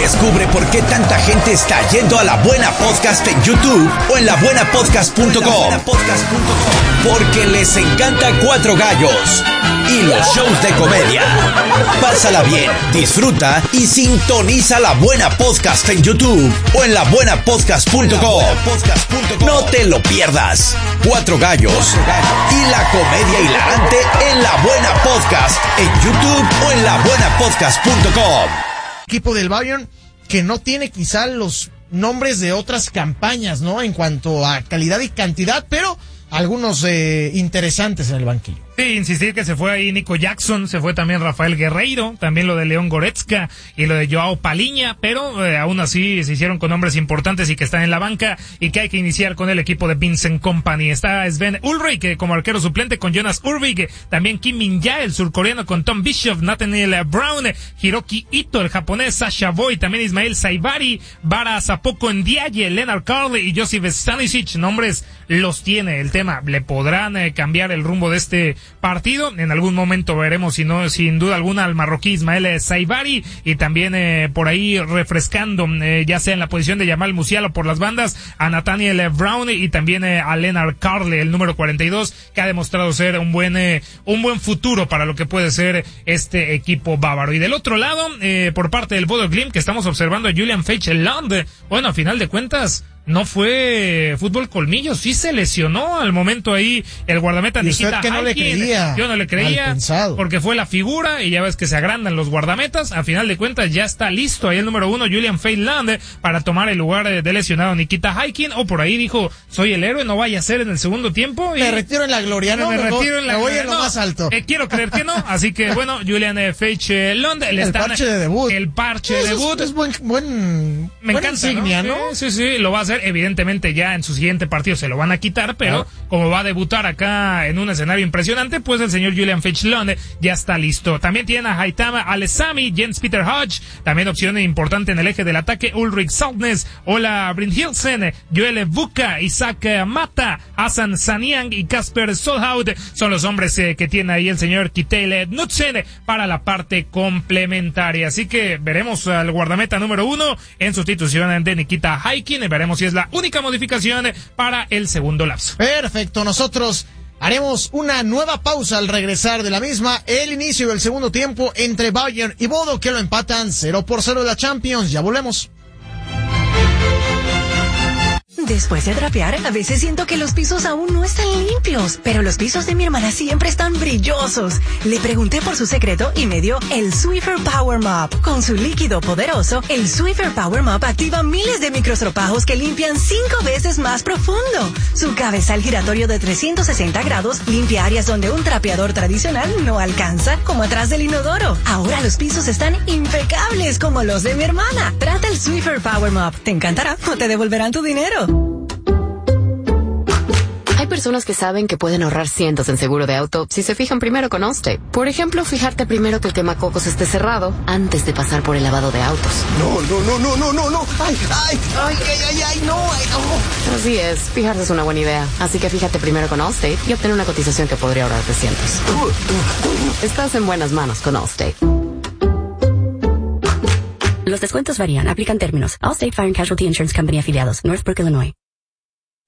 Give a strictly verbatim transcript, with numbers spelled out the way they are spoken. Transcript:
Descubre por qué tanta gente está yendo a La Buena Podcast en YouTube o en la buena podcast punto com. Porque les encanta Cuatro Gallos y los shows de comedia. Pásala bien, disfruta y sintoniza La Buena Podcast en YouTube o en la buena podcast punto com. No te lo pierdas. Cuatro Gallos y la comedia hilarante en La Buena Podcast en YouTube o en la buena podcast punto com. Equipo del Bayern que no tiene quizá los nombres de otras campañas, ¿no? En cuanto a calidad y cantidad, pero algunos eh, interesantes en el banquillo. Sí, insistir que se fue ahí Nico Jackson, se fue también Rafael Guerreiro, también lo de León Goretzka y lo de Joao Paliña, pero eh, aún así se hicieron con nombres importantes y que están en la banca y que hay que iniciar con el equipo de Vincent Kompany. Está Sven Ulrich que como arquero suplente con Jonas Urvig, también Kim Min-jae, el surcoreano con Tom Bishop, Nathaniel Brown, Hiroki Ito, el japonés, Sasha Boy, también Ismael Saibari, Bara Zapoko Ndiaye, Leonard Carly y Josip Stanisic. Nombres los tiene. El tema, ¿le podrán eh, cambiar el rumbo de este partido? En algún momento veremos, si no, sin duda alguna, al marroquí Ismael Saibari y también eh, por ahí refrescando, eh, ya sea en la posición de Yamal Musiala por las bandas, a Nathaniel Brown y también eh, a Leonard Carly, el número cuarenta y dos, que ha demostrado ser un buen eh, un buen futuro para lo que puede ser este equipo bávaro. Y del otro lado, eh, por parte del Bodo Glimt, que estamos observando a Julian Feichland, bueno, a final de cuentas no fue fútbol colmillo, sí se lesionó al momento ahí el guardameta Nikita que no le creía. Yo no le creía porque fue la figura y ya ves que se agrandan los guardametas. A final de cuentas ya está listo ahí el número uno, Julian Feichland, para tomar el lugar de lesionado Nikita Haikin, o por ahí dijo, soy el héroe, no vaya a ser en el segundo tiempo. Y me retiro en la gloria, ¿no? Me, me retiro en la me voy gloria, en lo no, más alto. Eh, quiero creer que no, así que bueno, Julian eh, Feichland. El están, parche de debut. El parche de debut. Es, es buen, buen, me buena encanta, insignia, ¿no? ¿no? Sí, sí, sí, lo va a hacer, evidentemente ya en su siguiente partido se lo van a quitar, pero ah. como va a debutar acá en un escenario impresionante, pues el señor Julian Feichland ya está listo. También tiene a Haitama Alessami, Jens Peter Hodge, también opción importante en el eje del ataque, Ulrich Saltnes, Ola Brynhildsen, Joel Buka, Isaac Mata, Hassan Saniang y Kasper Solhaut son los hombres eh, que tiene ahí el señor Kittel Knudsen para la parte complementaria. Así que veremos al guardameta número uno en sustitución de Nikita Haikin y veremos si es la única modificación para el segundo lapso. Perfecto, nosotros haremos una nueva pausa al regresar de la misma, el inicio del segundo tiempo entre Bayern y Bodo, que lo empatan cero por cero de la Champions. Ya volvemos. Después de trapear, a veces siento que los pisos aún no están limpios, pero los pisos de mi hermana siempre están brillosos. Le pregunté por su secreto y me dio el Swiffer Power Mop. Con su líquido poderoso, el Swiffer Power Mop activa miles de microstropajos que limpian cinco veces más profundo. Su cabezal giratorio de trescientos sesenta grados limpia áreas donde un trapeador tradicional no alcanza, como atrás del inodoro. Ahora los pisos están impecables como los de mi hermana. Trata el Swiffer Power Mop. Te encantará o te devolverán tu dinero. Hay personas que saben que pueden ahorrar cientos en seguro de auto si se fijan primero con Allstate. Por ejemplo, fijarte primero que el quemacocos esté cerrado antes de pasar por el lavado de autos. No, no, no, no, no, no, no. Ay, ay, ay, ay, ay, ay, no, ay, no. Así es, fijarse es una buena idea. Así que fíjate primero con Allstate y obtener una cotización que podría ahorrarte cientos. Estás en buenas manos con Allstate. Los descuentos varían, aplican términos. Allstate Fire and Casualty Insurance Company afiliados, Northbrook, Illinois.